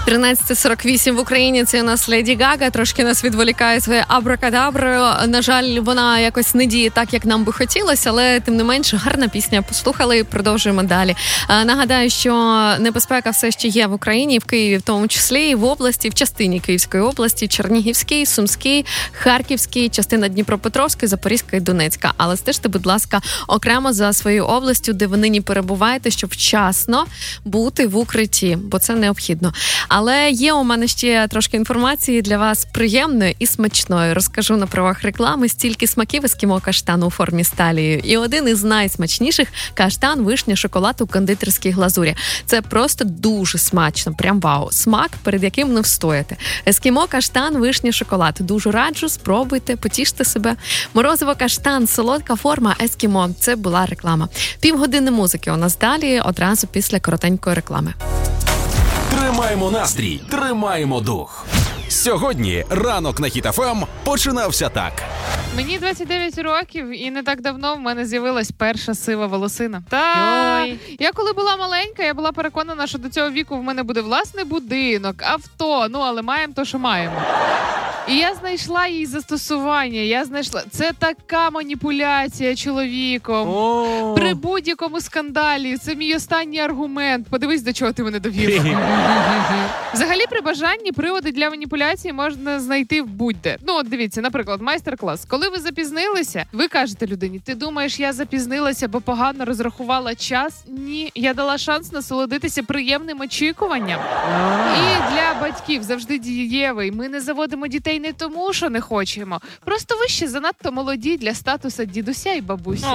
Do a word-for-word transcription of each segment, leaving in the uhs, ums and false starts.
тринадцята сорок вісім в Україні. Це у нас Леді Гага. Трошки нас відволікає своєю абракадаброю. На жаль, вона якось не діє так, як нам би хотілося, але тим не менше гарна пісня. Послухали і продовжуємо далі. Нагадаю, що небезпека все ще є в Україні, в Києві в тому числі, і в області, в частині Київської області, Чернігівській, Сумській, Харківській, частина Дніпропетровської, Запорізька і Донецька. Але стежте, будь ласка, окремо за своєю областю, де ви нині перебуваєте, щоб вчасно бути в укритті, бо це необхідно. Але є у мене ще трошки інформації для вас приємної і смачної. Розкажу на правах реклами. Стільки смаків ескімо каштану у формі сталії. І один із найсмачніших – каштан, вишня, шоколад у кондитерській глазурі. Це просто дуже смачно. Прям вау. Смак, перед яким не встояти. Ескімо каштан, вишня, шоколад. Дуже раджу, спробуйте, потіште себе. Морозиво каштан, солодка форма ескімо. Це була реклама. Півгодини музики у нас далі, одразу після коротенької реклами. Тримаємо настрій, тримаємо дух. Сьогодні ранок на Хіт еф ем починався так. Мені двадцять дев'ять років, і не так давно в мене з'явилась перша сива волосина. Та Ой. Я коли була маленька, я була переконана, що до цього віку в мене буде власний будинок, авто, ну але маємо то, що маємо. І я знайшла їй застосування, я знайшла... Це така маніпуляція чоловіком. О. При будь-якому скандалі. Це мій останній аргумент. Подивись, до чого ти мене довів. Взагалі, при бажанні приводи для маніпуляції можна знайти в будь-де. Ну, от дивіться, наприклад, майстер-клас. Коли ви запізнилися, ви кажете людині, ти думаєш, я запізнилася, бо погано розрахувала час? Ні, я дала шанс насолодитися приємним очікуванням. І для батьків завжди дієвий. Ми не заводимо дітей не тому, що не хочемо. Просто ви ще занадто молоді для статусу дідуся і бабусі.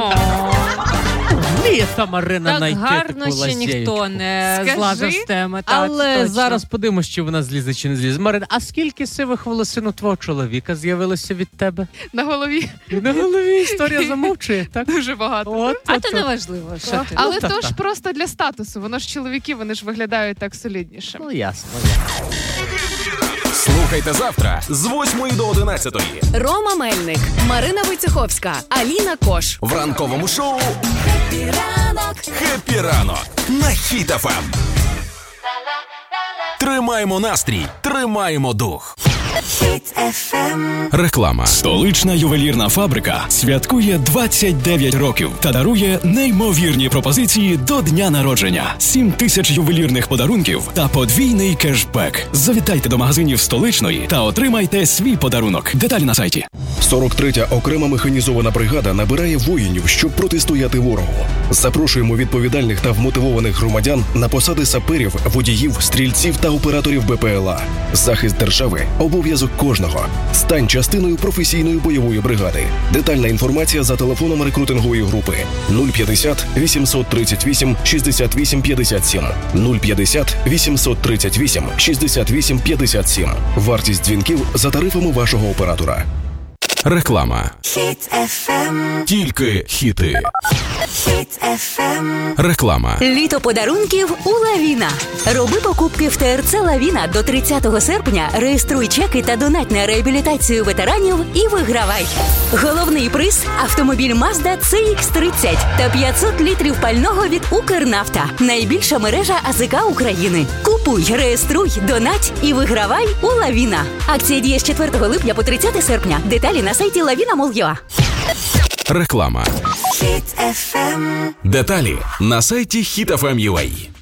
Літа, Марина, так найти гарно таку ще лазєєчку. ніхто не злазив з теми. Так, але точно. зараз подивимось, чи вона злізе, чи не злізе. Марина, а скільки сивих волосин у твого чоловіка з'явилося від тебе? На голові. На голові історія замовчує, так? Дуже багато. От, а от, то от. не важливо, що ти. Але ну, то ж просто для статусу. Воно ж чоловіки, вони ж виглядають так солідніше. Ну, ясно. Слухайте завтра з восьмої до одинадцятої. Рома Мельник, Марина Войцеховська, Аліна Кош. В ранковому шоу «Хеппі ранок». «Хеппі ранок» на Хіт еф ем. Тримаємо настрій, тримаємо дух. Хіт еф ем. Реклама. Столична ювелірна фабрика святкує двадцять дев'ять років та дарує неймовірні пропозиції до дня народження. сім тисяч ювелірних подарунків та подвійний кешбек. Завітайте до магазинів Столичної та отримайте свій подарунок. Деталі на сайті. сорок третя окрема механізована бригада набирає воїнів, щоб протистояти ворогу. Запрошуємо відповідальних та вмотивованих громадян на посади саперів, водіїв, стрільців та операторів Б П Л А. Захист держави – обов'язок кожного. Стань частиною професійної бойової бригади. Детальна інформація за телефоном рекрутингової групи нуль п'ятдесят вісімсот тридцять вісім шістдесят вісім п'ятдесят сім нуль п'ятдесят вісімсот тридцять вісім шістдесят вісім п'ятдесят сім. Вартість дзвінків за тарифами вашого оператора. Реклама. Хіт еф ем. Тільки хіти. Хіт еф ем. Реклама. Літо подарунків у Лавіна. Роби покупки в Т Р Ц Лавіна до тридцятого серпня, реєструй чеки та донать на реабілітацію ветеранів і вигравай. Головний приз – автомобіль Mazda Ц Ікс тридцять та п'ятсот літрів пального від Укрнафта. Найбільша мережа А З К України. Купуй, реєструй, донать і вигравай у Лавіна. Акція діє з четвертого липня по тридцяте серпня. Деталі на сайті лавіна крапка мол крапка ю а. Реклама. Хіт еф ем. Деталі на сайті хіт еф ем крапка ю а.